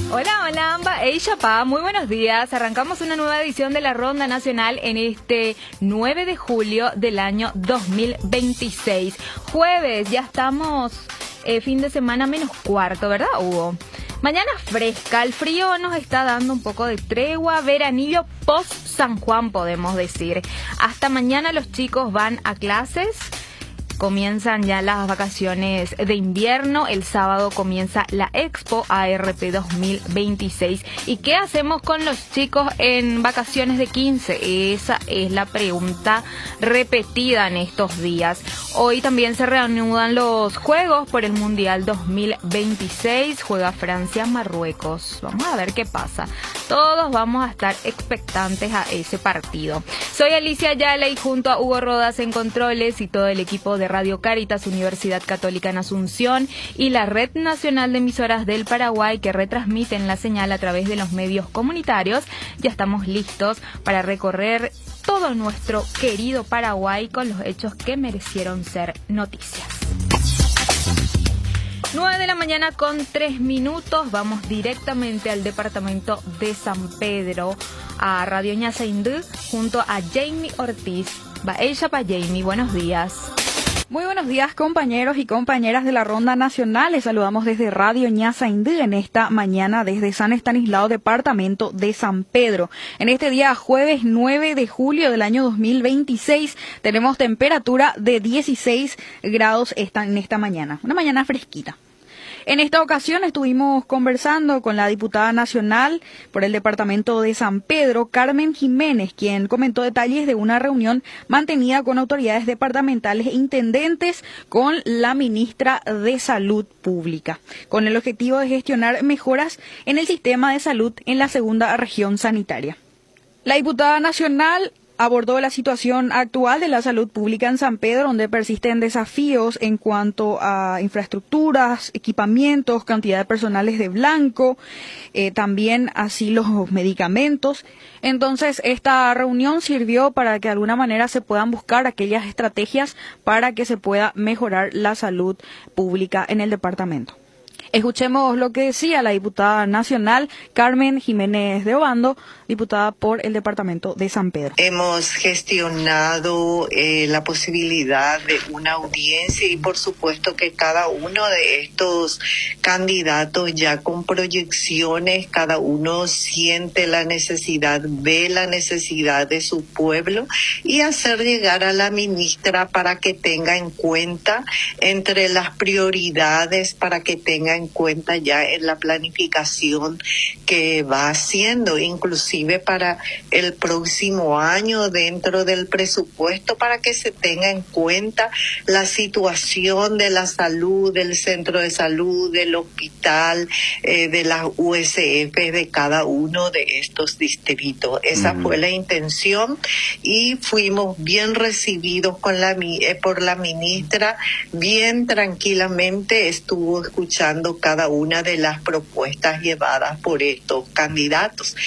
Hola, hola, Amba. Hey, Chapá, muy buenos días. Arrancamos una nueva edición de la Ronda Nacional en este 9 de julio del año 2026. Jueves, ya estamos fin de semana menos cuarto, ¿verdad, Hugo? Mañana fresca, el frío nos está dando un poco de tregua, veranillo post San Juan, podemos decir. Hasta mañana los chicos van a clases. Comienzan ya las vacaciones de invierno. El sábado comienza la Expo ARP 2026. ¿Y qué hacemos con los chicos en vacaciones de 15? Esa es la pregunta repetida en estos días. Hoy también se reanudan los juegos por el Mundial 2026. Juega Francia-Marruecos. Vamos a ver qué pasa. Todos vamos a estar expectantes a ese partido. Soy Alicia Ayala y junto a Hugo Rodas en controles y todo el equipo de Radio Cáritas, Universidad Católica en Asunción y la Red Nacional de Emisoras del Paraguay que retransmiten la señal a través de los medios comunitarios, ya estamos listos para recorrer todo nuestro querido Paraguay con los hechos que merecieron ser noticias. 9 de la mañana con 3 minutos, vamos directamente al departamento de San Pedro, a Radio Ñasaindú, junto a Jamie Ortiz. Ella para Jamie, buenos días. Muy buenos días, compañeros y compañeras de la Ronda Nacional. Les saludamos desde Radio Ñasaindú en esta mañana desde San Estanislao, departamento de San Pedro. En este día, jueves 9 de julio del año 2026, tenemos temperatura de 16 grados en esta mañana. Una mañana fresquita. En esta ocasión estuvimos conversando con la diputada nacional por el departamento de San Pedro, Carmen Jiménez, quien comentó detalles de una reunión mantenida con autoridades departamentales e intendentes con la ministra de Salud Pública, con el objetivo de gestionar mejoras en el sistema de salud en la segunda región sanitaria. La diputada nacional abordó la situación actual de la salud pública en San Pedro, donde persisten desafíos en cuanto a infraestructuras, equipamientos, cantidad de personales de blanco, también así los medicamentos. Entonces, esta reunión sirvió para que de alguna manera se puedan buscar aquellas estrategias para que se pueda mejorar la salud pública en el departamento. Escuchemos lo que decía la diputada nacional Carmen Jiménez de Obando, diputada por el departamento de San Pedro. Hemos gestionado la posibilidad de una audiencia y por supuesto que cada uno de estos candidatos ya con proyecciones, cada uno siente la necesidad, ve la necesidad de su pueblo y hacer llegar a la ministra para que tenga en cuenta entre las prioridades, para que tenga en cuenta ya en la planificación que va haciendo, inclusive para el próximo año dentro del presupuesto, para que se tenga en cuenta la situación de la salud, del centro de salud, del hospital, de las USF de cada uno de estos distritos. Esa fue la intención y fuimos bien recibidos por la ministra, bien tranquilamente estuvo escuchando cada una de las propuestas llevadas por estos candidatos.